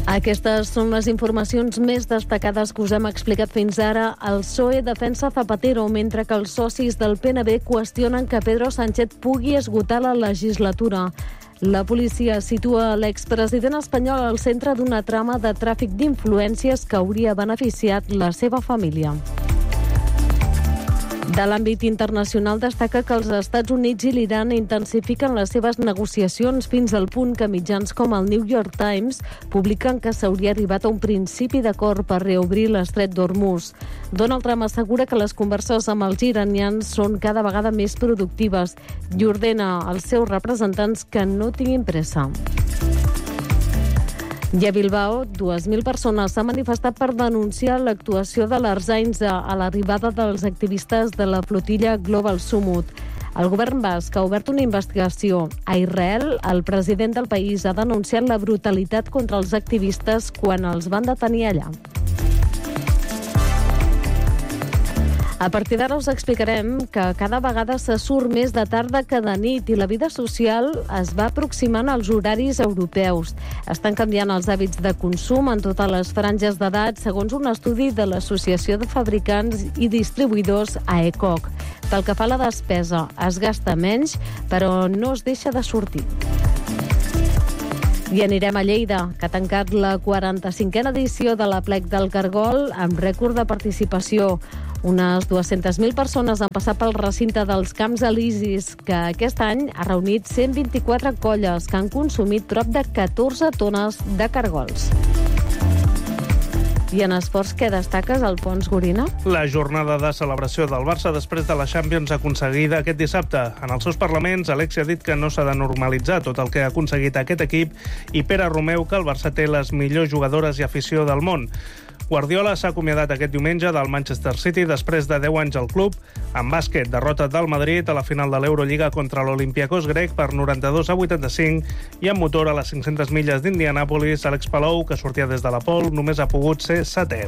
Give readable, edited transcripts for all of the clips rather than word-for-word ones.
Aquestes són les informacions més destacades que us hem explicat fins ara. El PSOE defensa Zapatero, mentre que els socis del PNB qüestionen que Pedro Sánchez pugui esgotar la legislatura. La policia situa l'expresident espanyol al centre d'una trama de tràfic d'influències que hauria beneficiat la seva família. De l'àmbit internacional destaca que els Estats Units i l'Iran intensifiquen les seves negociacions fins al punt que mitjans com el New York Times publiquen que s'hauria arribat a un principi d'acord per reobrir l'estret d'Hormuz. Donald Trump assegura que les converses amb els iranians són cada vegada més productives i ordena als seus representants que no tinguin pressa. I a Bilbao, 2.000 persones s'han manifestat per denunciar l'actuació de l'Ertzaintza a l'arribada dels activistes de la flotilla Global Summit. El govern basc ha obert una investigació. A Israel, el president del país ha denunciat la brutalitat contra els activistes quan els van detenir allà. A partir d'ara us explicarem que cada vegada se surt més de tarda que de nit i la vida social es va aproximant als horaris europeus. Estan canviant els hàbits de consum en totes les franges d'edat, segons un estudi de l'Associació de Fabricants i Distribuïdors AECOC. Pel que fa a la despesa, es gasta menys, però no es deixa de sortir. I anirem a Lleida, que ha tancat la 45a edició de l'Aplec del Cargol amb rècord de participació. Unes 200.000 persones han passat pel recinte dels Camps Elisis, que aquest any ha reunit 124 colles que han consumit prop de 14 tones de cargols. I en esports, què destaques, Alfons Gorina? La jornada de celebració del Barça després de la Champions aconseguida aquest dissabte. En els seus parlaments, Alexia ha dit que no s'ha de normalitzar tot el que ha aconseguit aquest equip i Pere Romeu que el Barça té les millors jugadores i afició del món. Guardiola s'ha acomiadat aquest diumenge del Manchester City després de 10 anys al club. En bàsquet, derrota del Madrid a la final de l'Eurolliga contra l'Olympiacos grec per 92-85 i en motor a les 500 milles d'Indianàpolis, Àlex Palou, que sortia des de la pole, només ha pogut ser setè.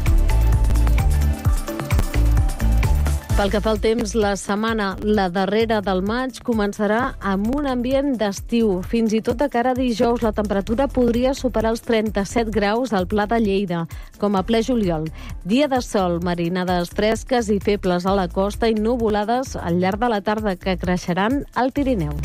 Pel que fa al temps, la setmana, la darrera del maig, començarà amb un ambient d'estiu. Fins i tot de cara a dijous, la temperatura podria superar els 37 graus al Pla de Lleida, com a ple juliol. Dia de sol, marinades fresques i febles a la costa i nuvolades al llarg de la tarda que creixeran al Pirineu.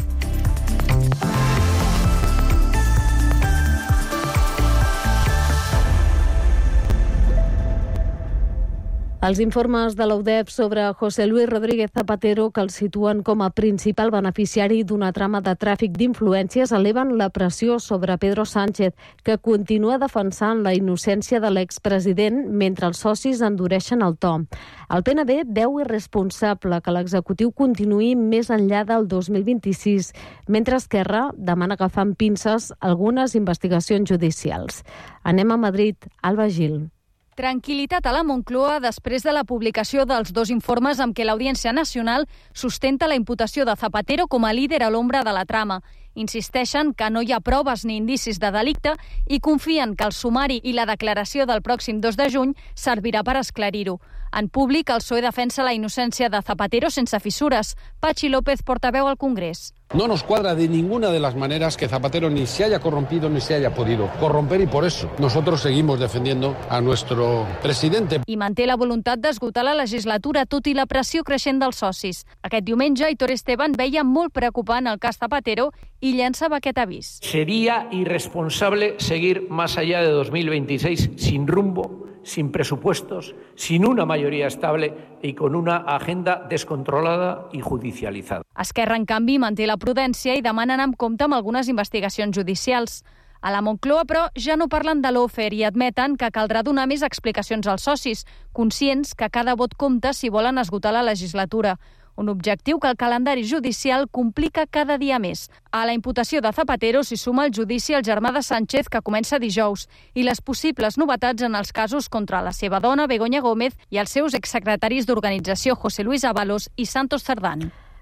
Els informes de l'UDEF sobre José Luis Rodríguez Zapatero, que el situen com a principal beneficiari d'una trama de tràfic d'influències, eleven la pressió sobre Pedro Sánchez, que continua defensant la innocència de l'expresident mentre els socis endureixen el to. El PNB veu irresponsable que l'executiu continuï més enllà del 2026, mentre Esquerra demana agafar amb pinces algunes investigacions judicials. Anem a Madrid. Alba Gil. Tranquil·litat a la Moncloa després de la publicació dels dos informes amb què l'Audiència Nacional sustenta la imputació de Zapatero com a líder a l'ombra de la trama. Insisteixen que no hi ha proves ni indicis de delicte i confien que el sumari i la declaració del pròxim 2 de juny servirà per esclarir-ho. En públic, el PSOE defensa la innocència de Zapatero sense fissures. Pachi López, portaveu al Congrés. No nos cuadra de ninguna de las maneras que Zapatero ni se haya corrompido ni se haya podido corromper y por eso nosotros seguimos defendiendo a nuestro presidente. I manté la voluntat d'esgotar la legislatura tot i la pressió creixent dels socis. Aquest diumenge, Aitor Esteban veia molt preocupant el cas Zapatero i llançava aquest avís. Sería irresponsable seguir más allá de 2026 sin rumbo, sin presupuestos, sin una mayoría estable y con una agenda descontrolada y judicializada. Esquerra, en canvi, manté la prudència i demana anar amb compte amb algunes investigacions judicials. A la Moncloa, però, ja no parlen de l'Ofer i admeten que caldrà donar més explicacions als socis, conscients que cada vot compta si volen esgotar la legislatura. Un objectiu que el calendari judicial complica cada dia més. A la imputació de Zapatero s'hi suma el judici al germà de Sánchez, que comença dijous, i les possibles novetats en els casos contra la seva dona, Begoña Gómez, i els seus exsecretaris d'organització, José Luis Ábalos i Santos Cerdán.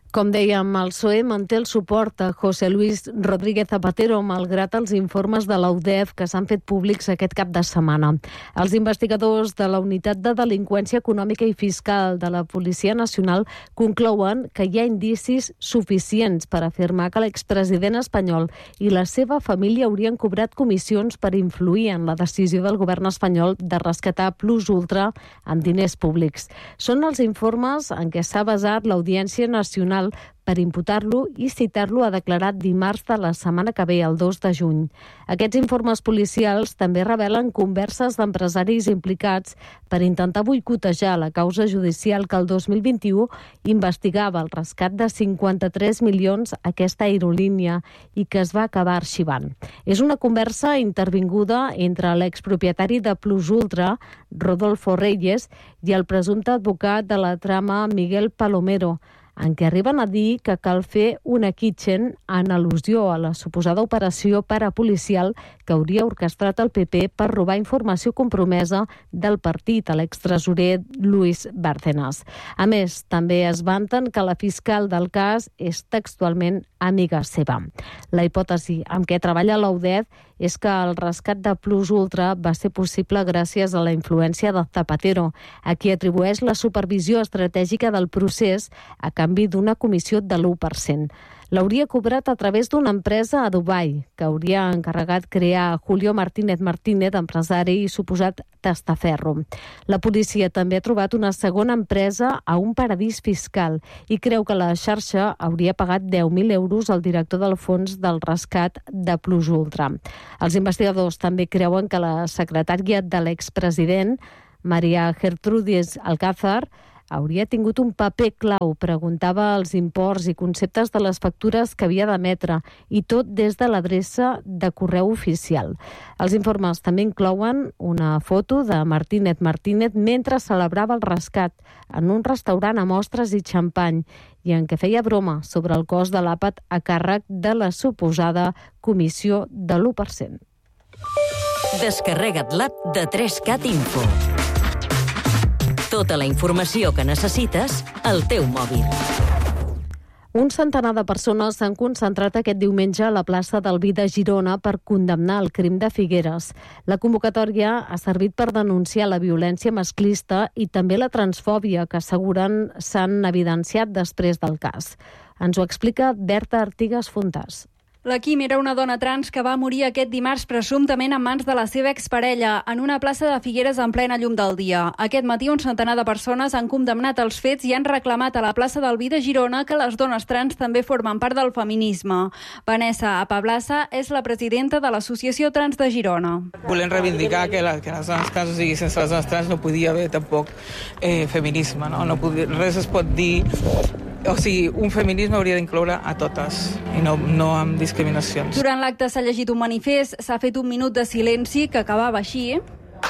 Com dèiem, el PSOE manté el suport a José Luis Rodríguez Zapatero malgrat els informes de l'UDEF que s'han fet públics aquest cap de setmana. Els investigadors de la Unitat de Delinqüència Econòmica i Fiscal de la Policia Nacional conclouen que hi ha indicis suficients per afirmar que l'expresident espanyol i la seva família haurien cobrat comissions per influir en la decisió del govern espanyol de rescatar Plus Ultra amb diners públics. Són els informes en què s'ha basat l'Audiència Nacional per imputar-lo i citar-lo a declarar dimarts de la setmana que ve, el 2 de juny. Aquests informes policials també revelen converses d'empresaris implicats per intentar boicotejar la causa judicial que el 2021 investigava el rescat de 53 milions a aquesta aerolínia i que es va acabar arxivant. És una conversa intervinguda entre l'expropietari de Plus Ultra, Rodolfo Reyes, i el presumpte advocat de la trama Miguel Palomero, en què arriben a dir que cal fer una kitchen en al·lusió a la suposada operació parapolicial que hauria orquestrat el PP per robar informació compromesa del partit a l'extresorer Luis Bárcenas. A més, també es vanten que la fiscal del cas és textualment amiga seva. La hipòtesi amb què treballa l'UDEF és que el rescat de Plus Ultra va ser possible gràcies a la influència de Zapatero, a qui atribueix la supervisió estratègica del procés a canvi d'una comissió de l'1%. L'hauria cobrat a través d'una empresa a Dubai, que hauria encarregat crear Julio Martínez Martínez, empresari i suposat testaferro. La policia també ha trobat una segona empresa a un paradís fiscal i creu que la xarxa hauria pagat 10.000 euros al director del fons del rescat de Plus Ultra. Els investigadors també creuen que la secretària de l'expresident, Maria Gertrudis Alcázar, hauria tingut un paper clau, preguntava els imports i conceptes de les factures que havia d'emetre, i tot des de l'adreça de correu oficial. Els informes també inclouen una foto de Martínez Martínez mentre celebrava el rescat en un restaurant amb ostres i xampany i en què feia broma sobre el cost de l'àpat a càrrec de la suposada comissió de l'1%. Descarrega't l'app de 3Cat Info. Tota la informació que necessites al teu mòbil. Un centenar de persones s'han concentrat aquest diumenge a la plaça del Vi de Girona per condemnar el crim de Figueres. La convocatòria ha servit per denunciar la violència masclista i també la transfòbia que asseguren s'han evidenciat després del cas. Ens ho explica Berta Artigas Fontàs. La Quim era una dona trans que va morir aquest dimarts presumptament en mans de la seva exparella en una plaça de Figueres en plena llum del dia. Aquest matí un centenar de persones han condemnat els fets i han reclamat a la plaça del Vi de Girona que les dones trans també formen part del feminisme. Vanessa Apablassa és la presidenta de l'Associació Trans de Girona. Volem reivindicar que les dones trans, o sigui, sense les dones trans no podia haver tampoc feminisme, no? Res es pot dir. O sigui, un feminisme hauria d'incloure a totes i no amb discriminacions. Durant l'acte s'ha llegit un manifest, s'ha fet un minut de silenci que acabava així.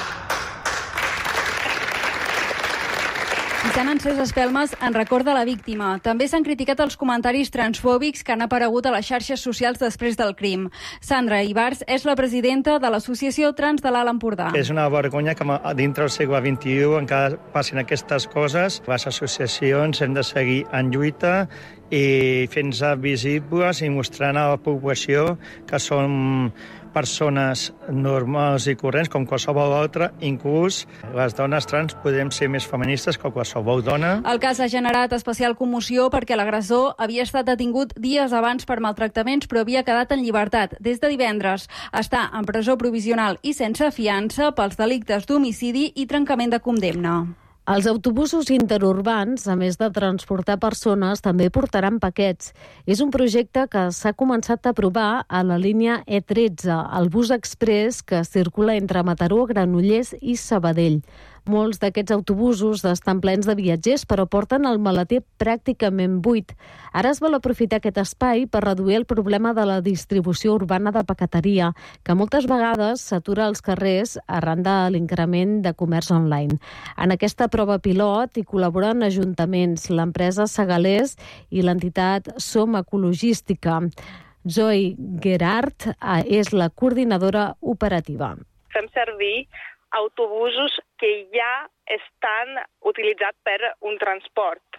I s'han encès espelmes en record de la víctima. També s'han criticat els comentaris transfòbics que han aparegut a les xarxes socials després del crim. Sandra Ibars és la presidenta de l'Associació Trans de l'Alt Empordà. És una vergonya que dintre del segle XXI encara passin aquestes coses. Les associacions hem de seguir en lluita i fent-se visibles i mostrant a la població que som persones normals i corrents com qualsevol altra, inclús les dones trans podem ser més feministes que qualsevol dona. El cas ha generat especial commoció perquè l'agressor havia estat detingut dies abans per maltractaments però havia quedat en llibertat des de divendres. Està en presó provisional i sense fiança pels delictes d'homicidi i trencament de condemna. Els autobusos interurbans, a més de transportar persones, també portaran paquets. És un projecte que s'ha començat a provar a la línia E13, el bus express que circula entre Mataró, Granollers i Sabadell. Molts d'aquests autobusos estan plens de viatgers, però porten el maleter pràcticament buit. Ara es vol aprofitar aquest espai per reduir el problema de la distribució urbana de paqueteria, que moltes vegades s'atura als carrers arran de l'increment de comerç online. En aquesta prova pilot hi col·laboren ajuntaments, l'empresa Segalers i l'entitat Som Ecologística. Zoe Gerard és la coordinadora operativa. Fem servir autobusos que ja estan utilitzats per un transport.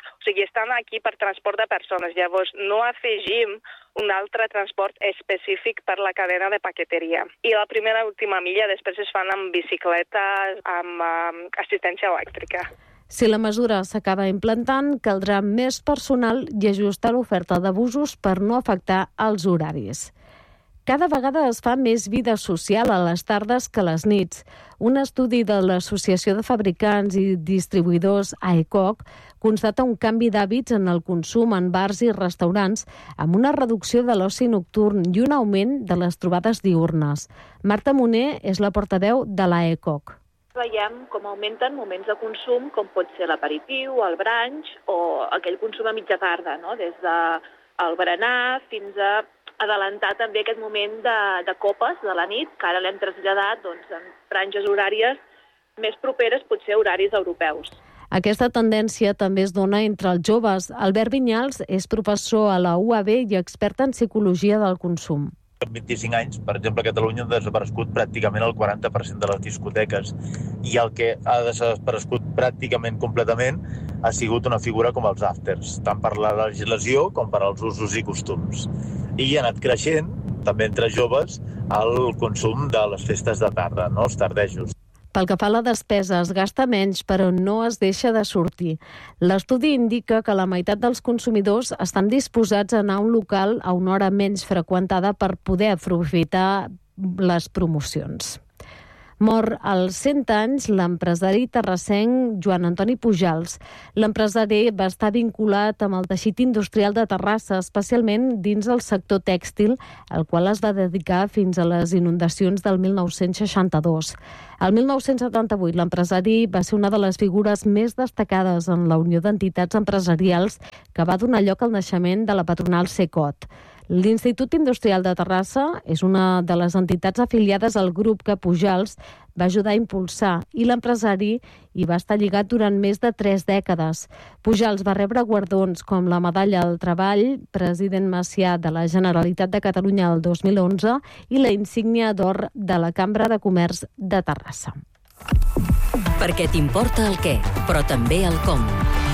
O sigui, estan aquí per transport de persones. Llavors, no afegim un altre transport específic per la cadena de paqueteria. I la primera i última milla després es fan amb bicicletes, amb assistència elèctrica. Si la mesura s'acaba implantant, caldrà més personal i ajustar l'oferta de busos per no afectar els horaris. Cada vegada es fa més vida social a les tardes que a les nits. Un estudi de l'Associació de Fabricants i Distribuïdors AECOC constata un canvi d'hàbits en el consum en bars i restaurants, amb una reducció de l'oci nocturn i un augment de les trobades diürnes. Marta Moner és la portaveu de l'AECOC. Veiem com augmenten moments de consum, com pot ser l'aperitiu, el brunch o aquell consum a mitja tarda, no? Des del berenar fins a adelantar també aquest moment de copes de la nit, que ara l'hem traslladat en franges horàries més properes, potser horaris europeus. Aquesta tendència també es dona entre els joves. Albert Vinyals és professor a la UAB i expert en psicologia del consum. En 25 anys, per exemple, a Catalunya han desaparegut pràcticament el 40% de les discoteques i el que ha desaparegut pràcticament completament ha sigut una figura com els afters, tant per la legislació com per als usos i costums. I ha anat creixent, també entre joves, el consum de les festes de tarda, no? Els tardejos. Pel que fa a la despesa, es gasta menys, però no es deixa de sortir. L'estudi indica que la meitat dels consumidors estan disposats a anar a un local a una hora menys freqüentada per poder aprofitar les promocions. Mor als 100 anys l'empresari terrassenc Joan Antoni Pujals. L'empresari va estar vinculat amb el teixit industrial de Terrassa, especialment dins el sector tèxtil, al qual es va dedicar fins a les inundacions del 1962. El 1978 l'empresari va ser una de les figures més destacades en la Unió d'Entitats Empresarials que va donar lloc al naixement de la patronal Secot. L'Institut Industrial de Terrassa és una de les entitats afiliades al grup que Pujals va ajudar a impulsar i l'empresari hi va estar lligat durant més de 3 dècades. Pujals va rebre guardons com la Medalla al Treball, President Macià de la Generalitat de Catalunya el 2011 i la insígnia d'or de la Cambra de Comerç de Terrassa. Perquè t'importa el què, però també el com.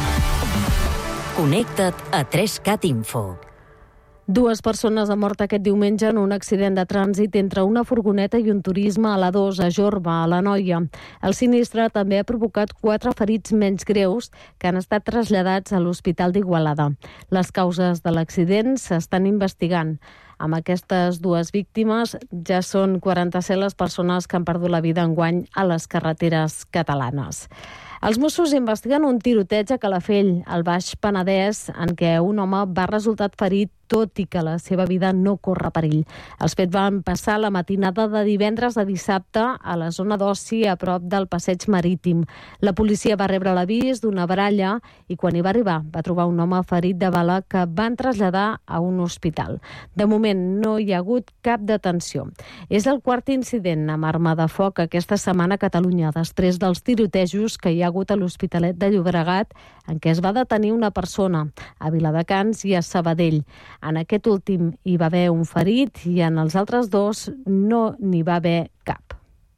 Connecta't a 3cat Info. 2 persones han mort aquest diumenge en un accident de trànsit entre una furgoneta i un turisme a l'A2 a Jorba, a l'Anoia. El sinistre també ha provocat 4 ferits menys greus que han estat traslladats a l'Hospital d'Igualada. Les causes de l'accident s'estan investigant. Amb aquestes 2 víctimes ja són 47 les persones que han perdut la vida enguany a les carreteres catalanes. Els Mossos investiguen un tiroteig a Calafell, al Baix Penedès, en què un home va resultar ferit tot i que la seva vida no corre perill. Els fets van passar la matinada de divendres a dissabte a la zona d'oci a prop del passeig marítim. La policia va rebre l'avís d'una baralla i quan hi va arribar va trobar un home ferit de bala que van traslladar a un hospital. De moment no hi ha hagut cap detenció. És el 4è incident amb arma de foc aquesta setmana a Catalunya, després dels tirotejos que hi ha hagut a l'Hospitalet de Llobregat, en què es va detenir una persona, a Viladecans i a Sabadell. En aquest últim hi va haver un ferit i en els altres 2 no n'hi va haver cap.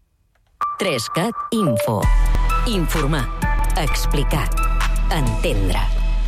3cat Info. Informar, explicar, entendre.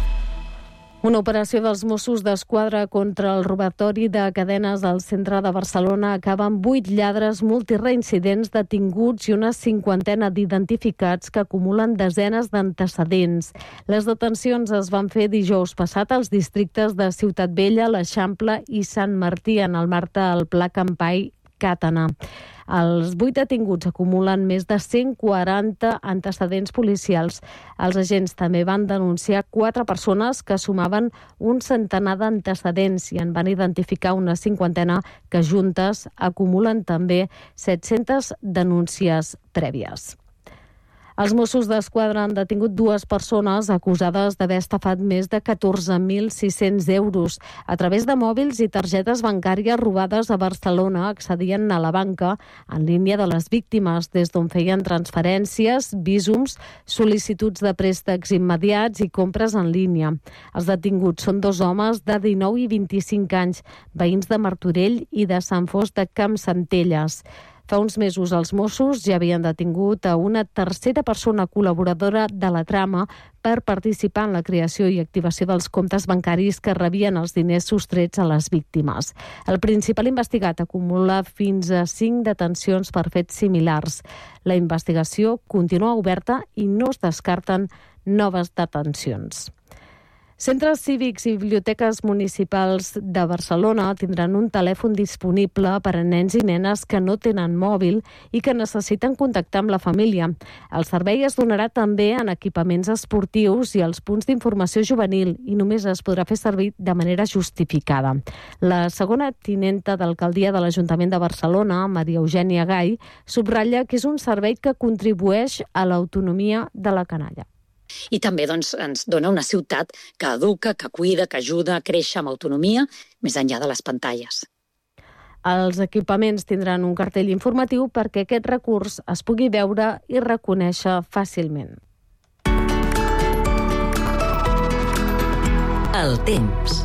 Una operació dels Mossos d'Esquadra contra el robatori de cadenes al centre de Barcelona acaba amb 8 lladres multireincidents detinguts i una 50ena d'identificats que acumulen desenes d'antecedents. Les detencions es van fer dijous passat als districtes de Ciutat Vella, l'Eixample i Sant Martí, en el marc del Pla Campai Càtana. Els 8 detinguts acumulen més de 140 antecedents policials. Els agents també van denunciar 4 persones que sumaven un centenar d'antecedents i en van identificar una 50ena que juntes acumulen també 700 denúncies prèvies. Els Mossos d'Esquadra han detingut 2 persones acusades d'haver estafat més de 14.600 euros. A través de mòbils i targetes bancàries robades a Barcelona accedien a la banca en línia de les víctimes, des d'on feien transferències, vísums, sol·licituds de préstecs immediats i compres en línia. Els detinguts són 2 homes de 19 i 25 anys, veïns de Martorell i de Sant Fost de Campsentelles. Fa uns mesos els Mossos ja havien detingut a una tercera persona col·laboradora de la trama per participar en la creació i activació dels comptes bancaris que rebien els diners sostrets a les víctimes. El principal investigat acumula fins a 5 detencions per fets similars. La investigació continua oberta i no es descarten noves detencions. Centres cívics i biblioteques municipals de Barcelona tindran un telèfon disponible per a nens i nenes que no tenen mòbil i que necessiten contactar amb la família. El servei es donarà també en equipaments esportius i als punts d'informació juvenil i només es podrà fer servir de manera justificada. La segona tinenta d'alcaldia de l'Ajuntament de Barcelona, Maria Eugènia Gai, subratlla que és un servei que contribueix a l'autonomia de la canalla. I també ens dona una ciutat que educa, que cuida, que ajuda a créixer amb autonomia, més enllà de les pantalles. Els equipaments tindran un cartell informatiu perquè aquest recurs es pugui veure i reconèixer fàcilment. El temps.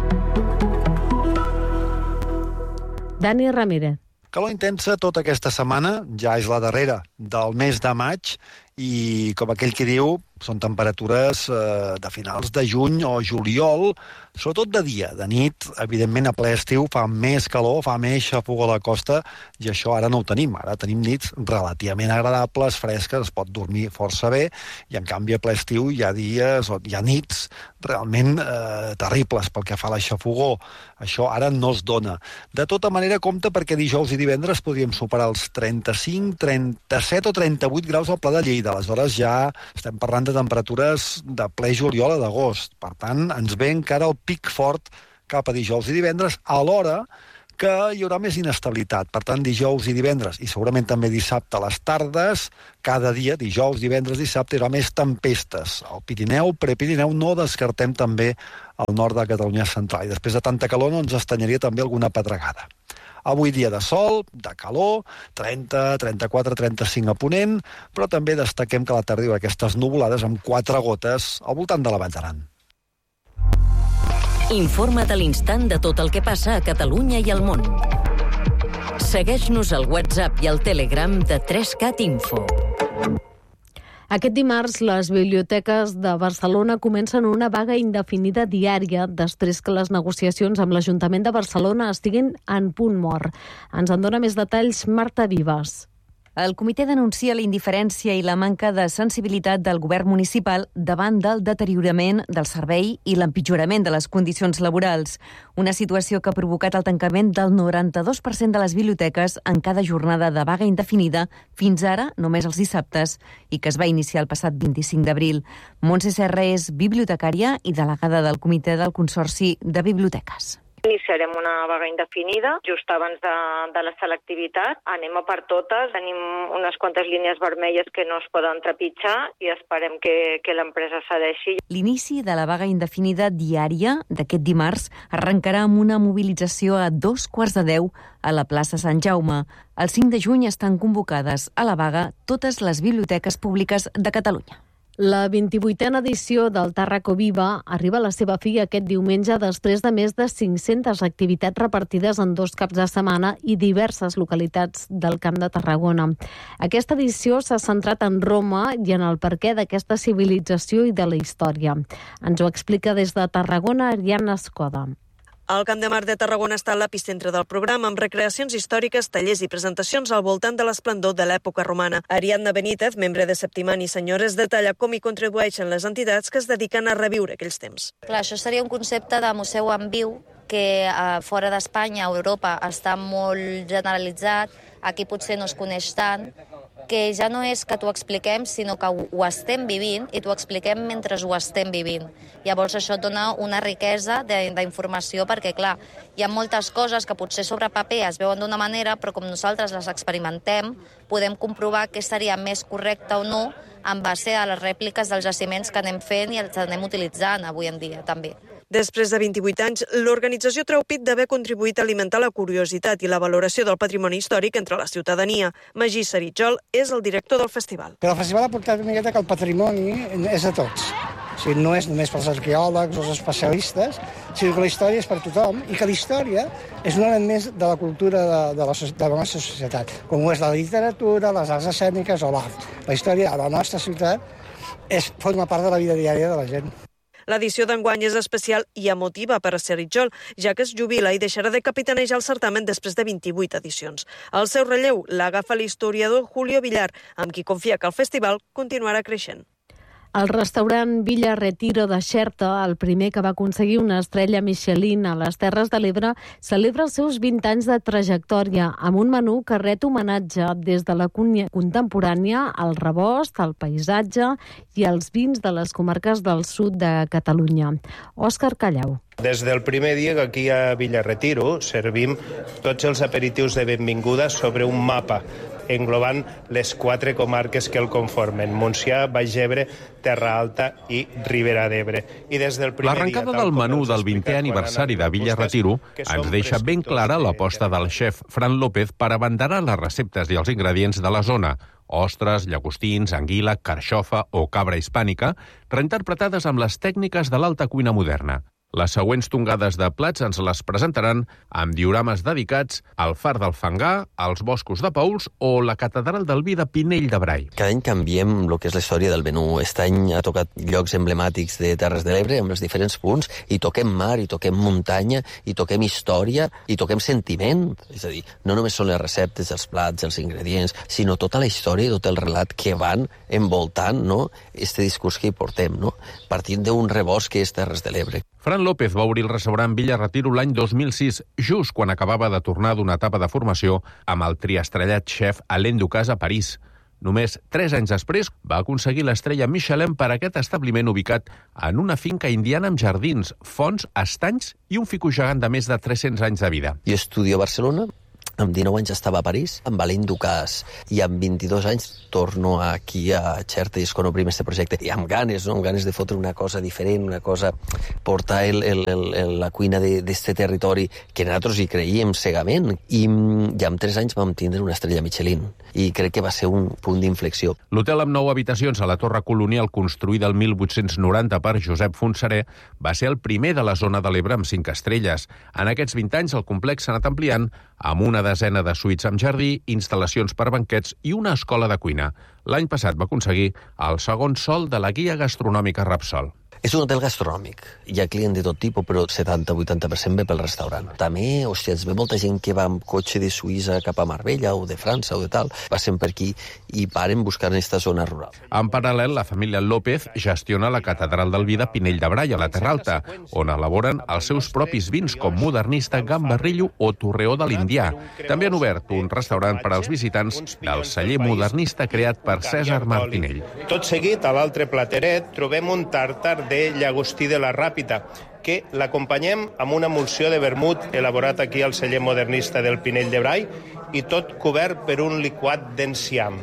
Dani Ramírez. Calor intensa tota aquesta setmana, ja és la darrera del mes de maig, i com aquell que diu, són temperatures de finals de juny o juliol, sobretot de dia. De nit, evidentment, a ple estiu fa més calor, fa més xafogó a la costa, i això ara no ho tenim. Ara tenim nits relativament agradables, fresques, es pot dormir força bé, i en canvi a ple estiu hi ha dies, o hi ha nits realment terribles pel que fa a la xafogó. Això ara no es dona. De tota manera, compte perquè dijous i divendres podríem superar els 35, 37 o 38 graus al Pla de Lleida. Aleshores ja estem parlant de temperatures de ple juliol a d'agost. Per tant, ens ve encara el pic fort cap a dijous i divendres, alhora que hi haurà més inestabilitat. Per tant, dijous i divendres, i segurament també dissabte a les tardes, cada dia, dijous, divendres, dissabte, hi haurà més tempestes. Al Pirineu, Prepirineu, no descartem també al nord de Catalunya central. I després de tanta calor no ens estanyaria també alguna pedregada. Avui dia de sol, de calor, 30, 34, 35 a Ponent, però també destaquem que a la tarda hi haurà aquestes nuvolades amb 4 gotes al voltant de la Vall d'Aran. Informa't a l'instant de tot el que passa a Catalunya i al món. Segueix-nos al WhatsApp i al Telegram de 3CAT Info. Aquest dimarts, les biblioteques de Barcelona comencen una vaga indefinida diària després que les negociacions amb l'Ajuntament de Barcelona estiguin en punt mort. Ens en dona més detalls Marta Vives. El comitè denuncia la indiferència i la manca de sensibilitat del govern municipal davant del deteriorament del servei i l'empitjorament de les condicions laborals. Una situació que ha provocat el tancament del 92% de les biblioteques en cada jornada de vaga indefinida, fins ara només els dissabtes, i que es va iniciar el passat 25 d'abril. Montse Serra és bibliotecària i delegada del comitè del Consorci de Biblioteques. Iniciarem una vaga indefinida just abans de la selectivitat. Anem a per totes, tenim unes quantes línies vermelles que no es poden trepitjar i esperem que l'empresa cedeixi. L'inici de la vaga indefinida diària d'aquest dimarts arrencarà amb una mobilització a 9:45 a la plaça Sant Jaume. El 5 de juny estan convocades a la vaga totes les biblioteques públiques de Catalunya. La 28a edició del Tàrraco Viva arriba a la seva fi aquest diumenge després de més de 500 activitats repartides en 2 caps de setmana i diverses localitats del Camp de Tarragona. Aquesta edició s'ha centrat en Roma i en el perquè d'aquesta civilització i de la història. Ens ho explica des de Tarragona Ariadna Escoda. El Camp de Mar de Tarragona està a l'epicentre del programa, amb recreacions històriques, tallers i presentacions al voltant de l'esplendor de l'època romana. Ariadna Benítez, membre de Septimani i Senyores, detalla com hi contribueixen les entitats que es dediquen a reviure aquells temps. Clar, això seria un concepte de museu en viu que fora d'Espanya, a Europa, està molt generalitzat, aquí potser no es coneix tant, que ja no és que t'ho expliquem, sinó que ho estem vivint i t'ho expliquem mentre ho estem vivint. Llavors això dona una riquesa d'informació perquè, clar, hi ha moltes coses que potser sobre paper es veuen d'una manera, però com nosaltres les experimentem, podem comprovar què seria més correcte o no en base a les rèpliques dels jaciments que anem fent i els anem utilitzant avui en dia, també. Després de 28 anys, l'organització treu pit d'haver contribuït a alimentar la curiositat i la valoració del patrimoni històric entre la ciutadania. Magí Saritjol és el director del festival. El festival ha portat una miqueta que el patrimoni és de tots. O sigui, no és només pels arqueòlegs o els especialistes, sinó que la història és per tothom i que la història és un element més de la cultura de la nostra societat, com ho és la literatura, les arts escèniques o l'art. La història a la nostra ciutat forma part de la vida diària de la gent. L'edició d'enguany és especial i emotiva per a Serritjol, ja que es jubila i deixarà de capitanejar el certamen després de 28 edicions. El seu relleu l'agafa l'historiador Julio Villar, amb qui confia que el festival continuarà creixent. El restaurant Villa Retiro de Xerta, el primer que va aconseguir una estrella Michelin a les Terres de l'Ebre, celebra els seus 20 anys de trajectòria amb un menú que ret homenatge des de la cuina contemporània al rebost, al paisatge i als vins de les comarques del sud de Catalunya. Òscar Callau. Des del primer dia que aquí a Villa Retiro servim tots els aperitius de benvinguda sobre un mapa englobant les 4 comarques que el conformen: Montsià, Baix Ebre, Terra Alta i Ribera d'Ebre. L'arrencada del menú del 20è aniversari de Villa Retiro ens deixa ben clara l'aposta del xef Fran López per abanderar les receptes i els ingredients de la zona: ostres, llagostins, anguila, carxofa o cabra hispànica, reinterpretades amb les tècniques de l'alta cuina moderna. Les següents tongades de plats ens les presentaran amb diorames dedicats al Far del Fangar, als Boscos de Paüls o la Catedral del Vi de Pinell de Brai. Cada any canviem el que és la història del menú. Aquest any ha tocat llocs emblemàtics de Terres de l'Ebre amb els diferents punts, i toquem mar, i toquem muntanya, i toquem història, i toquem sentiment. És a dir, no només són les receptes, els plats, els ingredients, sinó tota la història i tot el relat que van envoltant, no, este discurs que hi portem, no, partint d'un rebost que és Terres de l'Ebre. Fran López va obrir el restaurant Villa Retiro l'any 2006, just quan acabava de tornar d'una etapa de formació amb el triastrellat xef Alain Ducasse a París. Només 3 anys després va aconseguir l'estrella Michelin per aquest establiment ubicat en una finca indiana amb jardins, fonts, estanys i un fico gegant de més de 300 anys de vida. Jo estudio a Barcelona, amb 19 anys estava a París, amb Alain Ducasse, i amb 22 anys torno aquí a Xerta i és quan obrim este projecte. I amb ganes, no? Amb ganes de fotre una cosa diferent, una cosa, portar la cuina d'este territori que nosaltres hi creiem cegament. I amb 3 anys vam tindre una estrella Michelin i crec que va ser un punt d'inflexió. L'hotel amb 9 habitacions a la Torre Colonial, construïda el 1890 per Josep Fontserè, va ser el primer de la zona de l'Ebre amb 5 estrelles. En aquests 20 anys el complex s'ha anat ampliant amb una desena de suites amb jardí, instal·lacions per banquets i una escola de cuina. L'any passat va aconseguir el segon sol de la guia gastronòmica Repsol. És un hotel gastronòmic. Hi ha client de tot tipus, però 70-80% ve pel restaurant. També, hòstia, es ve molta gent que va amb cotxe de Suïssa cap a Marbella o de França o de tal, passen per aquí i paren buscant aquesta zona rural. En paral·lel, la família López gestiona la Catedral del Vi de Pinell de Brai, a la Terra Alta, on elaboren els seus propis vins com Modernista, Gambarrillo o Torreó de l'Indià. També han obert un restaurant per als visitants del celler modernista creat per Cèsar Martinell. Tot seguit, a l'altre plateret, trobem un tàrtar de llagostí de la Ràpita, que l'acompanyem amb una emulsió de vermut elaborat aquí al celler modernista del Pinell de Brai i tot cobert per un liquat d'enciam.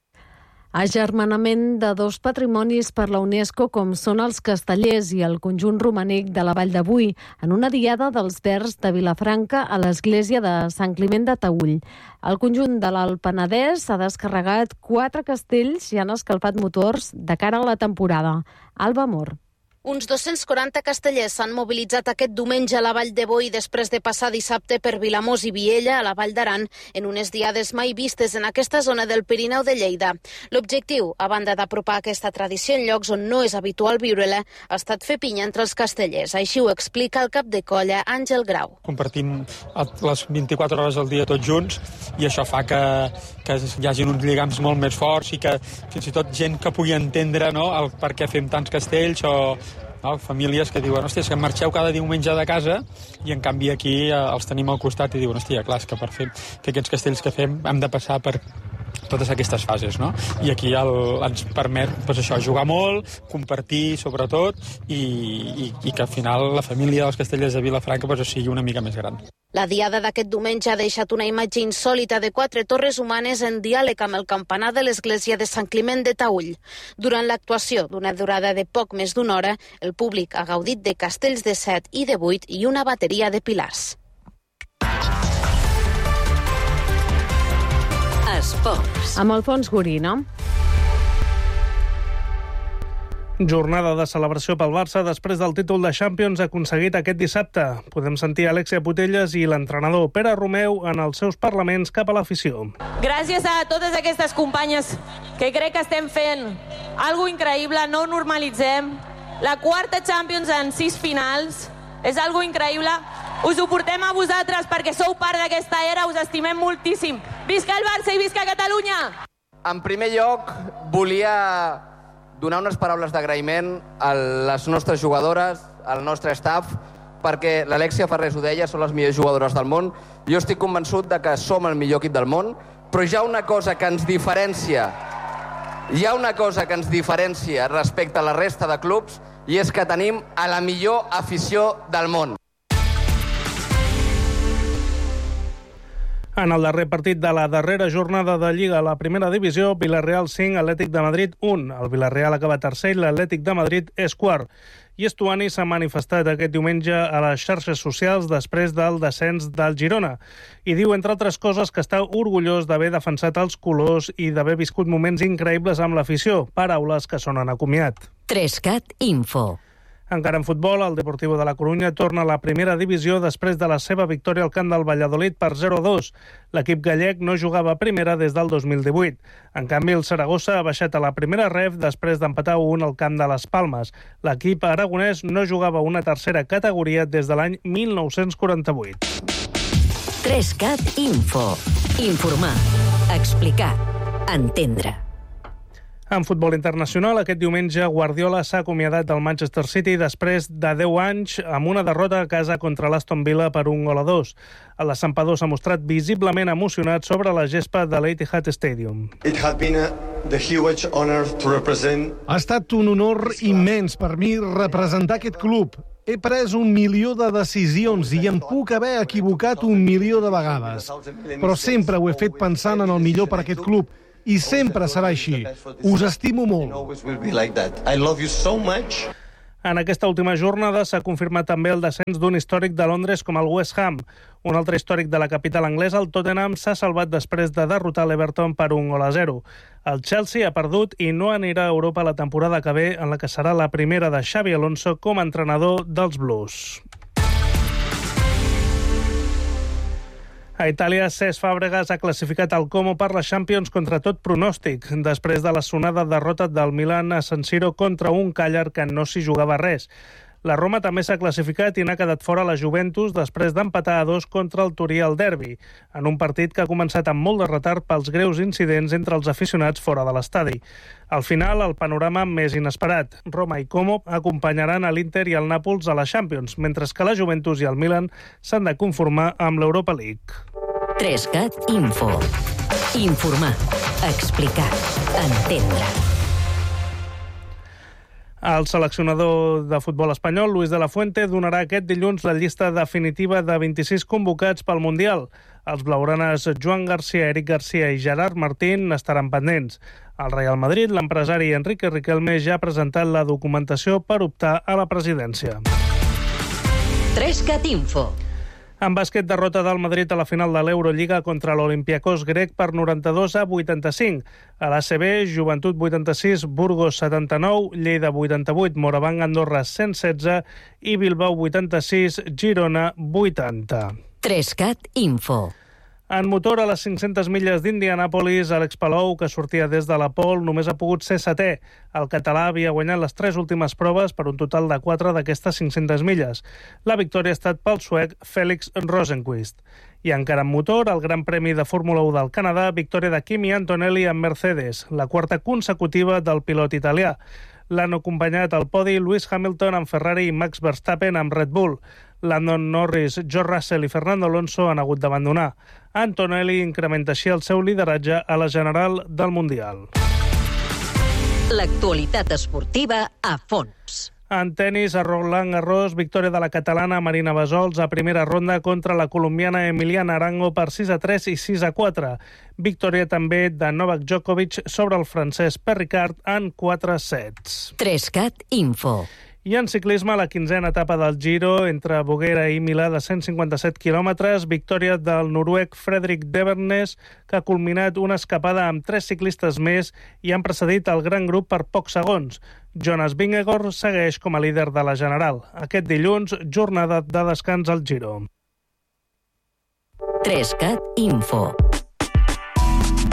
Agermanament de 2 patrimonis per la UNESCO com són els Castellers i el conjunt romànic de la Vall de Boí, en una diada dels Verds de Vilafranca a l'església de Sant Climent de Taüll. El conjunt de l'Alt Penedès ha descarregat 4 castells i han escalfat motors de cara a la temporada. Alba Mor. Uns 240 castellers s'han mobilitzat aquest diumenge a la Vall de Boí després de passar dissabte per Vilamós i Viella, a la Vall d'Aran, en unes diades mai vistes en aquesta zona del Pirineu de Lleida. L'objectiu, a banda d'apropar aquesta tradició en llocs on no és habitual viure-la, ha estat fer pinya entre els castellers. Així ho explica el cap de colla, Àngel Grau. Compartim les 24 hores al dia tots junts i això fa que hi hagi uns lligams molt més forts i que fins i tot gent que pugui entendre, no, el per què fem tants castells o famílies que diuen, hòstia, és que marxeu cada diumenge de casa i en canvi aquí els tenim al costat i diuen, hòstia, clar, és que per fer aquests castells que fem hem de passar per totes aquestes fases, no? I aquí ens permet, doncs això, jugar molt, compartir sobretot i que al final la família dels castellers de Vilafranca doncs, sigui una mica més gran. La diada d'aquest diumenge ha deixat una imatge insòlita de 4 torres humanes en diàleg amb el campanar de l'església de Sant Climent de Taüll. Durant l'actuació, d'una durada de poc més d'una hora, el públic ha gaudit de castells de 7 i de 8 i una bateria de pilars. Esports. Amb Alfons Gorina. Jornada de celebració pel Barça després del títol de Champions aconseguit aquest dissabte. Podem sentir Alexia Putellas i l'entrenador Pere Romeu en els seus parlaments cap a l'afició. Gràcies a totes aquestes companyes que crec que estem fent algo increïble, no ho normalitzem. La quarta Champions en 6 finals és algo increïble. Us ho portem a vosaltres perquè sou part d'aquesta era, us estimem moltíssim. Visca el Barça i visca Catalunya! En primer lloc, volia donar unes paraules d'agraïment a les nostres jugadores, al nostre staff, perquè l'Alexia Farrés ho deia, són les millors jugadores del món. Jo estic convençut de que som el millor equip del món, però hi ha una cosa que ens diferencia, respecte a la resta de clubs, i és que tenim a la millor afició del món. En el darrer partit de la darrera jornada de Lliga a la primera divisió, Villarreal 5, Atlètic de Madrid 1. El Villarreal acaba tercer i l'Atlètic de Madrid és quart. I Estuani s'ha manifestat aquest diumenge a les xarxes socials després del descens del Girona. I diu, entre altres coses, que està orgullós d'haver defensat els colors i d'haver viscut moments increïbles amb l'afició. Paraules que sonen a comiat. 3CAT Info. Encara en futbol, el Deportivo de la Corunya torna a la primera divisió després de la seva victòria al camp del Valladolid per 0-2. L'equip gallec no jugava a primera des del 2018. En canvi, el Saragossa ha baixat a la primera ref després d'empatar 1 al camp de les Palmes. L'equip aragonès no jugava a una tercera categoria des de l'any 1948. 3CAT Info. Informar, explicar, entendre. En futbol internacional, aquest diumenge Guardiola s'ha acomiadat del Manchester City després de 10 anys amb una derrota a casa contra l'Aston Villa per 1-2. El desempador s'ha mostrat visiblement emocionat sobre la gespa de l'Etihad Stadium. Ha estat un honor immens per mi representar aquest club. He pres 1 milió de decisions i em puc haver equivocat 1 milió de vegades. Però sempre ho he fet pensant en el millor per aquest club. I sempre serà així. Us estimo molt. En aquesta última jornada s'ha confirmat també el descens d'un històric de Londres com el West Ham. Un altre històric de la capital anglesa, el Tottenham, s'ha salvat després de derrotar l'Everton per 1-0. El Chelsea ha perdut i no anirà a Europa la temporada que ve, en la que serà la primera de Xabi Alonso com a entrenador dels Blues. A Itàlia, Cesc Fàbregas ha classificat el Como per la Champions contra tot pronòstic, després de la sonada derrota del Milan a San Siro contra un Càller que no s'hi jugava res. La Roma també s'ha classificat i n'ha quedat fora la Juventus després d'empatar a 2 contra el Torí al derbi, en un partit que ha començat amb molt de retard pels greus incidents entre els aficionats fora de l'estadi. Al final, el panorama més inesperat. Roma i Como acompanyaran a l'Inter i al Nàpols a la Champions, mentre que la Juventus i el Milan s'han de conformar amb l'Europa League. 3CAT Info. Informar, explicar, entendre. El seleccionador de futbol espanyol, Luis de la Fuente, donarà aquest dilluns la llista definitiva de 26 convocats pel Mundial. Els blaugranes Joan Garcia, Eric Garcia i Gerard Martín estaran pendents. Al Real Madrid, l'empresari Enrique Riquelme ja ha presentat la documentació per optar a la presidència. 3CAT Info. En bàsquet, derrota del Madrid a la final de l'Eurolliga contra l'Olympiacos grec per 92-85. A l'ACB, Joventut 86, Burgos 79, Lleida 88, Morabanc Andorra 116 i Bilbao 86, Girona 80. 3CAT Info. En motor, a les 500 milles d'Indianàpolis, Àlex Palou, que sortia des de la pole, només ha pogut ser setè. El català havia guanyat les 3 últimes proves per un total de 4 d'aquestes 500 milles. La victòria ha estat pel suec Félix Rosenqvist. I encara en motor, el Gran Premi de Fórmula 1 del Canadà, victòria de Kimi Antonelli amb Mercedes, la quarta consecutiva del pilot italià. L'han acompanyat al podi Lewis Hamilton amb Ferrari i Max Verstappen amb Red Bull. Landon Norris, George Russell i Fernando Alonso han hagut d'abandonar. Antonelli incrementa així el seu lideratge a la general del Mundial. L'actualitat esportiva a fons. En tenis, a Roland Garros, victòria de la catalana Marina Bassols a primera ronda contra la colombiana Emiliana Arango per 6-3 i 6-4. Victòria també de Novak Djokovic sobre el francès Perricard en 4 sets. 3CAT Info. I en ciclisme, la 15a etapa del Giro entre Boguera i Milà de 157 quilòmetres, victòria del noruec Fredrik Devernes, que ha culminat una escapada amb 3 ciclistes més i han precedit el gran grup per pocs segons. Jonas Vingegaard segueix com a líder de la general. Aquest dilluns, jornada de descans al Giro. 3CAT Info.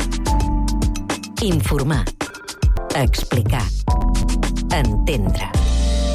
Informar. Explicar. Entendre.